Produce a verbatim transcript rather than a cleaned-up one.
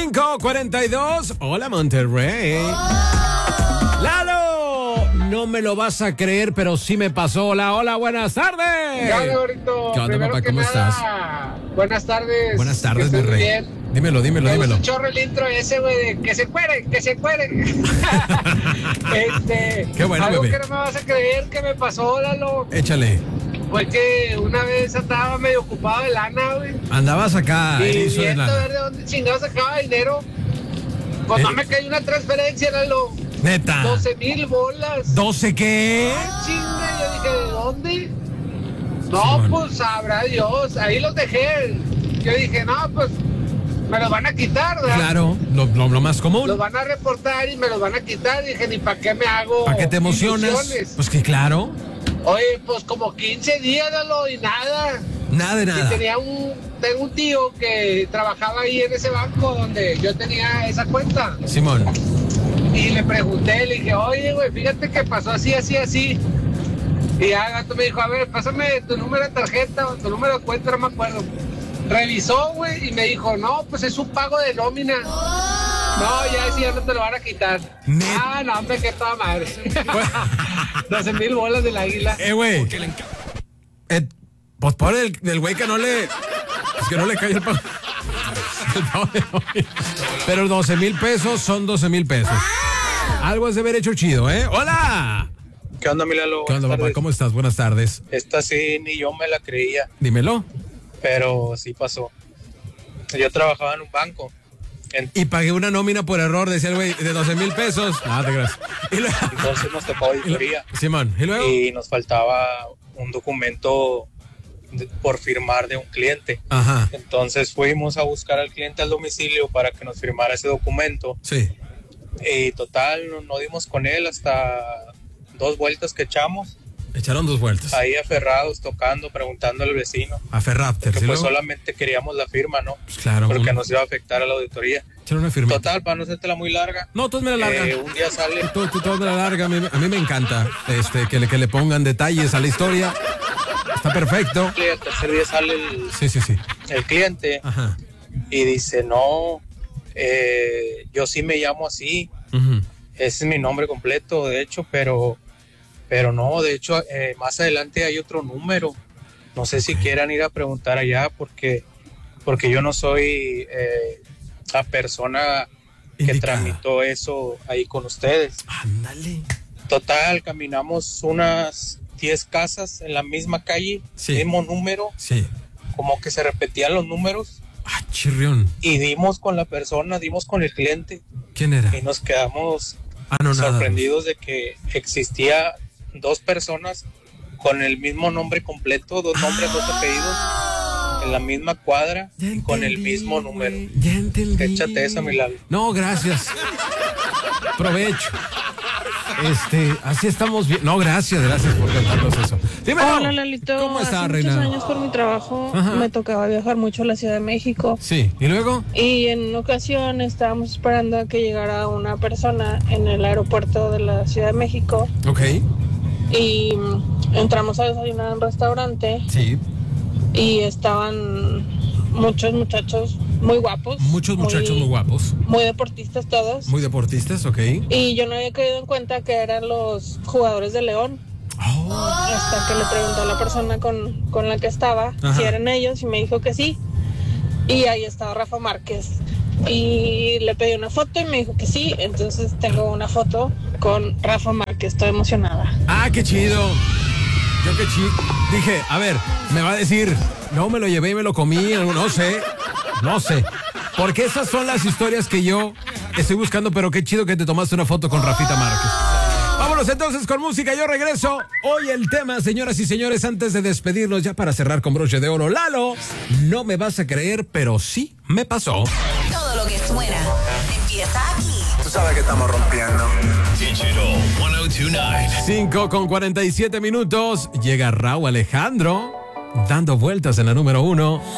cinco cuarenta y dos. Hola, Monterrey. Oh. ¡Lalo! No me lo vas a creer, pero sí me pasó. Hola, hola, buenas tardes. ¿Qué onda, gordito? ¿Qué onda, Primero papá? ¿Cómo nada, estás? Buenas tardes. Buenas tardes, mi rey. Bien. Dímelo, dímelo, me dímelo. Un chorro el intro ese, güey, de que se cuere, que se cuere. este, Qué bueno, algo bebé. que no me vas a creer que me pasó, Lalo. Échale. Fue que una vez estaba medio ocupado de lana, güey. Andabas acá. Y hizo de viendo a lana. ver de dónde chingados sacaba dinero. Pues Eh. no me cayó una transferencia, Lalo. Neta. doce mil bolas. ¿doce qué? Ah, chinga, yo dije, ¿de dónde? No, Sí, bueno. pues sabrá Dios. Ahí los dejé. Yo dije, no, pues me los van a quitar, ¿verdad? Claro, lo, lo, lo más común. Los van a reportar y me los van a quitar. Dije, ni para qué me hago. ¿Para qué te emocionas? ilusiones. Pues que claro. Oye, pues como quince días, Lalo, y nada. Nada de Y nada. tenía un, tengo un tío que trabajaba ahí en ese banco donde yo tenía esa cuenta. Simón. Y le pregunté, le dije, oye, güey, fíjate que pasó así, así, así. Y ya Gato me dijo, a ver, pásame tu número de tarjeta o tu número de cuenta, no me acuerdo. Revisó, güey, y me dijo, no, pues es un pago de nómina. No, ya ese ya no te lo van a quitar. Net. Ah, no, hombre, qué toda madre. doce mil bolas del águila. Eh, güey. Eh, pues por el del güey que no le. Es que no le cae el pago. El pago de nómina. Pero doce mil pesos son doce mil pesos. Algo has de haber hecho chido, ¿eh? ¡Hola! ¿Qué onda, Milalo? ¿Qué onda, Buenas papá? tardes. ¿Cómo estás? Buenas tardes. Esta sí, ni yo me la creía, Dímelo. pero sí pasó. Yo trabajaba en un banco. En- Y pagué una nómina por error, decía el güey, de doce mil pesos. Ah, te creas. Y luego. entonces nos tocó auditoría Simón, ¿y luego? y nos faltaba un documento de- por firmar de un cliente. Ajá, Entonces fuimos a buscar al cliente al domicilio para que nos firmara ese documento. sí. Y total, no, no dimos con él hasta dos vueltas que echamos, Echaron dos vueltas. ahí aferrados, tocando, preguntando al vecino. A Ferrapter, Que ¿sí? pues luego? solamente queríamos la firma, ¿no? Pues claro. Porque un- nos iba a afectar a la auditoría. Echaron una firma. Total, para no hacértela muy larga. No, tú me la larga. eh, un día sale. Tú, tú, tú me la larga. A mí, a mí me encanta este, que, le, que le pongan detalles a la historia. Está perfecto. Y al tercer día sale el, Sí, sí, sí. el cliente Ajá. y dice, no, eh, yo sí me llamo así, Ujú. ese es mi nombre completo, de hecho, pero, pero no, de hecho, eh, más adelante hay otro número. No sé si quieran ir a preguntar allá porque, porque yo no soy eh, la persona que Indicada. tramitó eso ahí con ustedes. Ándale. Total, caminamos unas diez casas en la misma calle, Sí. mismo número, Sí. como que se repetían los números Ah, chirrión. y dimos con la persona, dimos con el cliente ¿Quién era? y nos quedamos Ah, no, nada. sorprendidos de que existía dos personas con el mismo nombre completo, dos nombres, dos apellidos, en la misma cuadra Ya y con el entendí, mismo güey. número. Ya entendí. Échate esa, mi Lalo. No, gracias. Provecho. Este, así estamos bien. No, gracias, gracias por contarnos eso. Dímelo. Hola, Lalito. ¿Cómo Hace está, muchos reina? años por mi trabajo Ajá. me tocaba viajar mucho a la Ciudad de México. Sí, ¿y luego? Y en una ocasión estábamos esperando a que llegara una persona en el aeropuerto de la Ciudad de México Ok, y mm, entramos a desayunar a un restaurante sí. y estaban muchos muchachos muy guapos. Muchos muchachos muy guapos, Muy deportistas todos. muy deportistas, ok. Y yo no había caído en cuenta que eran los jugadores de León. Oh, Hasta que le pregunté a la persona con, con la que estaba Ajá. si eran ellos y me dijo que sí. Y ahí estaba Rafa Márquez. Y le pedí una foto y me dijo que sí. Entonces tengo una foto con Rafa Márquez. Estoy emocionada. ah, qué chido. Yo qué chido. Dije, a ver, me va a decir, no me lo llevé y me lo comí, no sé, no sé. Porque esas son las historias que yo estoy buscando, pero qué chido que te tomaste una foto con Rafita Márquez. Vámonos entonces con música, yo regreso. Hoy el tema, señoras y señores, antes de despedirnos, ya para cerrar con broche de oro, Lalo, no me vas a creer, pero sí me pasó. Todo lo que suena empieza aquí. Tú sabes que estamos rompiendo. Digital ciento dos punto nueve. cinco con cuarenta y siete minutos, llega Raúl Alejandro, dando vueltas en la número uno.